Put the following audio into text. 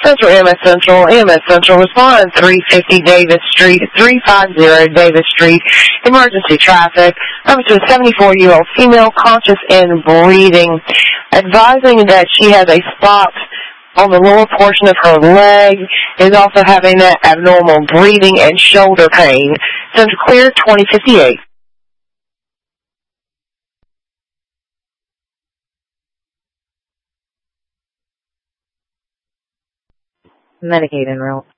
Central EMS Central. EMS Central, respond 350 Davis Street, 350 Davis Street. Emergency traffic. Number to a 74-year-old female, conscious and breathing. Advising that she has a spot on the lower portion of her leg, is also having that abnormal breathing and shoulder pain. Central clear, 2058. Medicaid enroll.